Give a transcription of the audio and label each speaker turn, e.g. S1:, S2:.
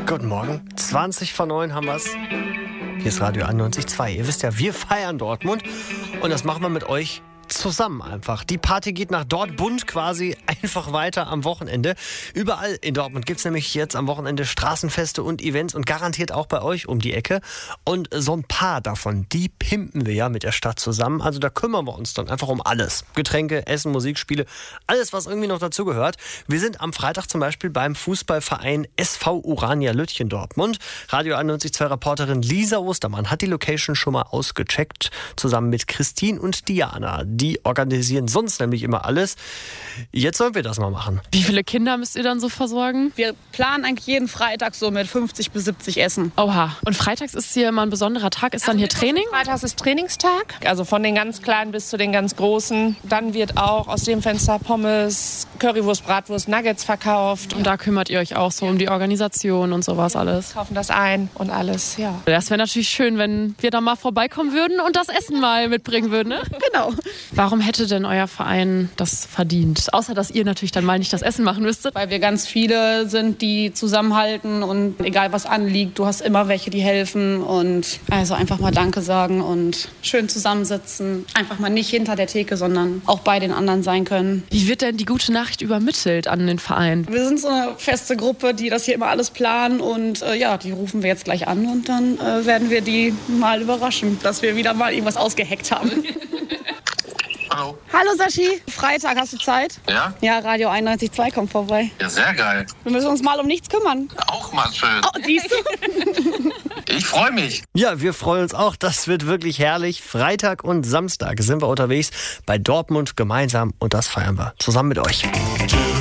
S1: Guten Morgen. 20:09 haben wir's. Hier ist Radio 91.2. Ihr wisst ja, wir feiern Dortmund und das machen wir mit euch zusammen einfach. Die Party geht nach Dortmund quasi einfach weiter am Wochenende. Überall in Dortmund gibt es nämlich jetzt am Wochenende Straßenfeste und Events und garantiert auch bei euch um die Ecke. Und so ein paar davon, die pimpen wir ja mit der Stadt zusammen. Also da kümmern wir uns dann einfach um alles. Getränke, Essen, Musik, Spiele, alles, was irgendwie noch dazugehört. Wir sind am Freitag zum Beispiel beim Fußballverein SV Urania Lütchen Dortmund. Radio 91.2-Reporterin Lisa Ostermann hat die Location schon mal ausgecheckt, zusammen mit Christine und Diana. Die organisieren sonst nämlich immer alles. Jetzt sollen wir das mal machen.
S2: Wie viele Kinder müsst ihr dann so versorgen?
S3: Wir planen eigentlich jeden Freitag so mit 50 bis 70 Essen.
S2: Oha. Und freitags ist hier immer ein besonderer Tag. Ist dann hier Training?
S4: Freitags ist Trainingstag. Also von den ganz Kleinen bis zu den ganz Großen. Dann wird auch aus dem Fenster Pommes, Currywurst, Bratwurst, Nuggets verkauft.
S2: Und da kümmert ihr euch auch so um die Organisation und sowas alles.
S4: Kaufen das ein und alles, ja.
S2: Das wäre natürlich schön, wenn wir da mal vorbeikommen würden und das Essen mal mitbringen würden, ne?
S3: Genau.
S2: Warum hätte denn euer Verein das verdient? Außer, dass ihr natürlich dann mal nicht das Essen machen müsstet.
S3: Weil wir ganz viele sind, die zusammenhalten und egal was anliegt, du hast immer welche, die helfen. Und also einfach mal Danke sagen und schön zusammensitzen. Einfach mal nicht hinter der Theke, sondern auch bei den anderen sein können.
S2: Wie wird denn die gute Nachricht übermittelt an den Verein?
S3: Wir sind so eine feste Gruppe, die das hier immer alles planen und die rufen wir jetzt gleich an und dann werden wir die mal überraschen, dass wir wieder mal irgendwas ausgeheckt haben.
S5: Hallo.
S3: Hallo Sashi, Freitag, hast du Zeit?
S5: Ja?
S3: Ja, Radio 91.2 kommt vorbei.
S5: Ja, sehr geil.
S3: Wir müssen uns mal um nichts kümmern.
S5: Auch mal schön.
S3: Oh, siehst du?
S5: Ich freue mich.
S1: Ja, wir freuen uns auch. Das wird wirklich herrlich. Freitag und Samstag sind wir unterwegs bei Dortmund gemeinsam und das feiern wir zusammen mit euch.